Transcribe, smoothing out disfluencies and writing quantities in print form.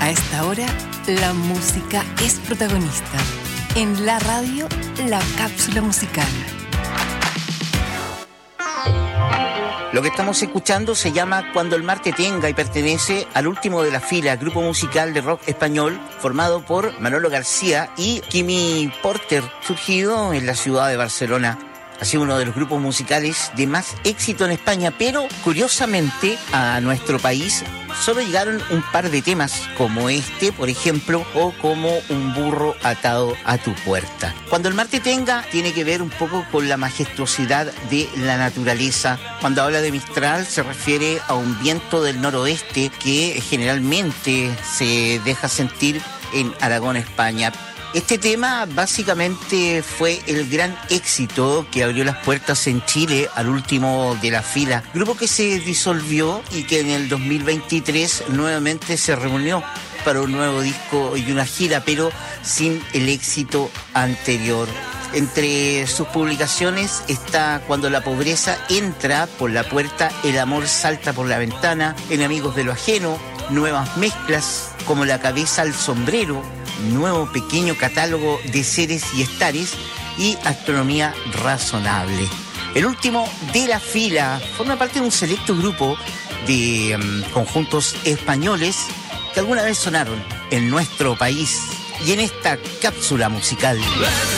A esta hora, la música es protagonista. En la radio, la cápsula musical. Lo que estamos escuchando se llama Cuando el mar te tenga y pertenece al último de la fila, grupo musical de rock español formado por Manolo García y Quimi Porter, surgido en la ciudad de Barcelona. Ha sido uno de los grupos musicales de más éxito en España, pero curiosamente a nuestro país solo llegaron un par de temas como este, por ejemplo, o como Un burro atado a tu puerta. Cuando el mar te tenga tiene que ver un poco con la majestuosidad de la naturaleza. Cuando habla de Mistral se refiere a un viento del noroeste que generalmente se deja sentir en Aragón, España. Este tema básicamente fue el gran éxito que abrió las puertas en Chile al último de la fila. Grupo que se disolvió y que en el 2023 nuevamente se reunió para un nuevo disco y una gira, pero sin el éxito anterior. Entre sus publicaciones está Cuando la pobreza entra por la puerta, El amor salta por la ventana, Enemigos de lo ajeno, Nuevas mezclas, Como la cabeza al sombrero, Nuevo pequeño catálogo de seres y estares y Astronomía razonable. El último de la fila forma parte de un selecto grupo de conjuntos españoles que alguna vez sonaron en nuestro país y en esta cápsula musical.